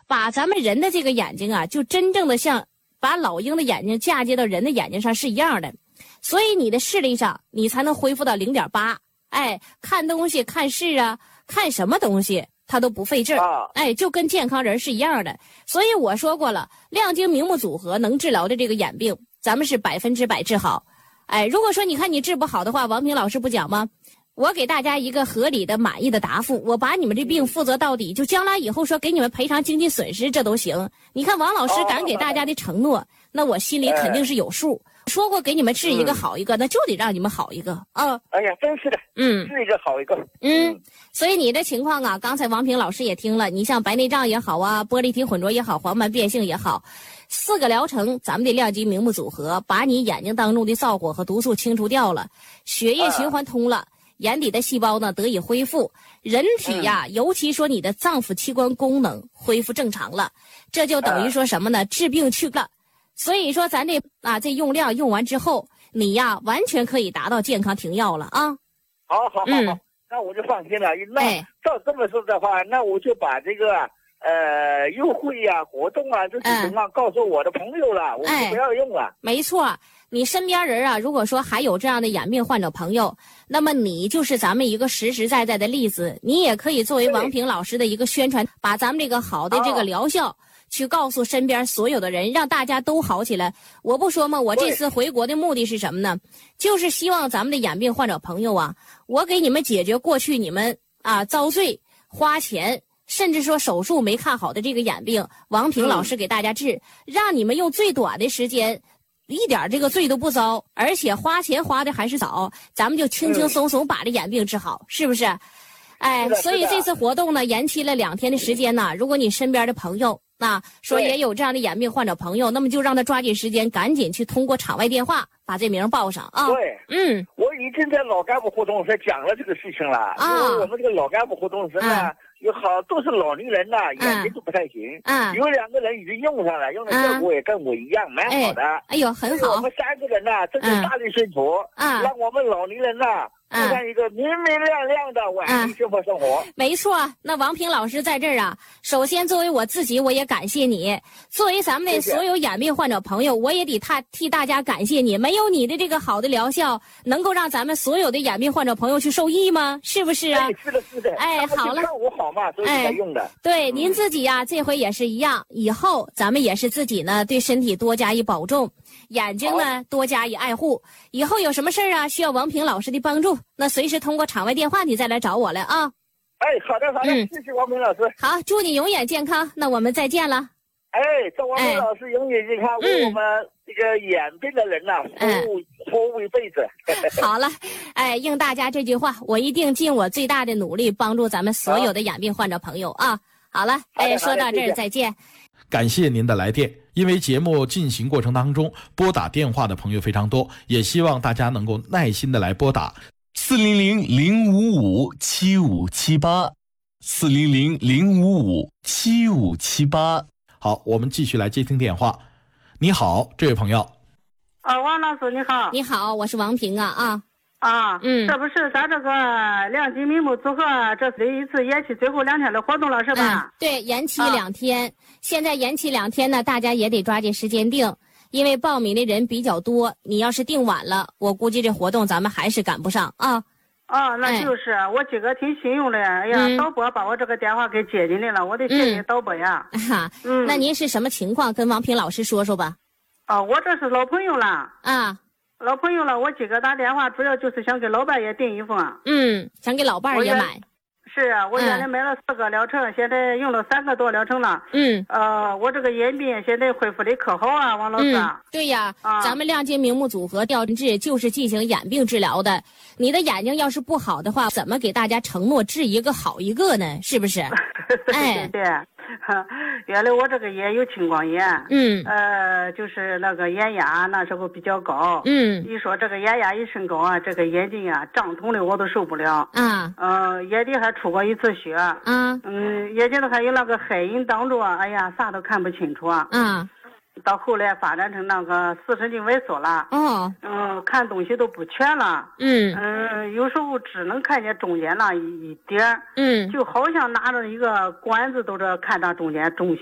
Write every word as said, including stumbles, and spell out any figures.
把咱们人的这个眼睛啊，就真正的像把老鹰的眼睛嫁接到人的眼睛上是一样的。所以你的视力上，你才能恢复到零点八。哎，看东西、看事啊，看什么东西它都不费劲儿。哎，就跟健康人是一样的。所以我说过了，亮晶明目组合能治疗的这个眼病，咱们是百分之百治好。哎，如果说你看你治不好的话，王平老师不讲吗？我给大家一个合理的、满意的答复，我把你们这病负责到底，就将来以后说给你们赔偿经济损失，这都行。你看王老师敢给大家的承诺，那我心里肯定是有数。说过给你们治一个好一个，那就得让你们好一个啊！ 哎呀，真是的，嗯，治一个好一个， 嗯。所以你的情况啊，刚才王平老师也听了，你像白内障也好啊，玻璃体混浊也好，黄斑变性也好，四个疗程，咱们的亮晶明目组合，把你眼睛当中的燥火和毒素清除掉了，血液循环通了。眼底的细胞呢得以恢复，人体呀、啊嗯，尤其说你的脏腑器官功能恢复正常了，这就等于说什么呢？治病去了。所以说咱这啊这用量用完之后，你呀完全可以达到健康停药了啊。 好好好好、嗯，那我就放心了。那、哎、照这么说的话，那我就把这个呃优惠呀、啊、活动啊这些情况告诉我的朋友了，嗯、我就不要用了。 哎、没错。你身边人啊，如果说还有这样的眼病患者朋友，那么你就是咱们一个实实在在的例子。你也可以作为王平老师的一个宣传，把咱们这个好的这个疗效、哦、去告诉身边所有的人，让大家都好起来。我不说吗？我这次回国的目的是什么呢？就是希望咱们的眼病患者朋友啊，我给你们解决过去你们啊遭罪、花钱，甚至说手术没看好的这个眼病，王平老师给大家治，嗯、让你们用最短的时间。一点这个罪都不遭，而且花钱花的还是早，咱们就轻轻松松把这眼病治好，嗯、是不是？哎，所以这次活动呢延期了两天的时间呢。如果你身边的朋友啊说也有这样的眼病患者朋友，那么就让他抓紧时间，赶紧去通过场外电话把这名报上啊。 对， 嗯， 我已经在老干部活动时讲了这个事情了。啊，因为我们这个老干部活动时呢。啊有好都是老年人呐、啊，眼睛都不太行。嗯，有两个人已经用上了，用的效果也跟我一样，蛮、嗯、好的。 哎呦，很好。 我们三个人呐、啊，真是大力宣传，嗯，让我们老年人呐、啊。过上一个明明亮亮的晚年生活生活、嗯。 没错，那王平老师在这儿啊，首先作为我自己，我也感谢你；作为咱们的所有眼病患者朋友，我也得他替大家感谢你。没有你的这个好的疗效，能够让咱们所有的眼病患者朋友去受益吗？是不是啊？ 是的，是的。 哎，好了， 看我好嘛，所以才用的。哎、 对，您自己呀、啊，这回也是一样。以后咱们也是自己呢，对身体多加以保重。眼睛呢多加以爱护，以后有什么事儿啊需要王平老师的帮助，那随时通过场外电话你再来找我来啊。 哎，好的好的、嗯、谢谢王平老师。 好，祝你永远健康，那我们再见了。 哎，祝王平老师永远健康，为我们这个眼病的人呐、啊嗯、服务服务一辈子。 好了，哎，应大家这句话，我一定尽我最大的努力帮助咱们所有的眼病患者朋友啊。好了，哎，说到这儿再见。 感谢您的来电，因为节目进行过程当中拨打电话的朋友非常多，也希望大家能够耐心的来拨打四零零零五五七五七八四零零零五五七五七八。好，我们继续来接听电话。你好，这位朋友。 啊，王老师你好。 你好，我是王平啊啊。 啊，嗯，这不是咱这个亮晶明目组合，这是一次延期最后两天的活动了，是吧？ 嗯、对，延期两天、啊。现在延期两天呢，大家也得抓紧时间定，因为报名的人比较多。你要是定晚了，我估计这活动咱们还是赶不上啊。 啊，那就是、哎、我今个挺幸运的，哎呀、嗯，导播把我这个电话给接进来了，我得谢谢导播呀。 哈、嗯，那您是什么情况？跟王平老师说说吧。 啊，我这是老朋友了。 啊。 老朋友了，我今个打电话主要就是想给老伴也订一份。 嗯，想给老伴也买。 是啊，我原来买了四个疗程、嗯，现在用了三个多疗程了。 嗯， 呃，我这个眼病现在恢复的可好啊，王老师。 嗯，对呀，啊、咱们亮晶明目组合调治就是进行眼病治疗的。你的眼睛要是不好的话，怎么给大家承诺治一个好一个呢？是不是？ 哎，对对。原来我这个也有青光眼， 嗯， 呃，就是那个眼压那时候比较高， 嗯， 一说这个眼压一升高啊，这个眼睛啊胀痛的我都受不了， 啊， 呃，眼底还出过一次血， 啊， 嗯，眼睛都还有那个黑影挡住啊，哎呀，啥都看不清楚啊， 啊。 到后来发展成那个视神经萎缩了， 哦， 嗯，看东西都不全了， 嗯嗯，有时候只能看见中间那一点， 嗯， 就好像拿着一个管子都这看到中间中心。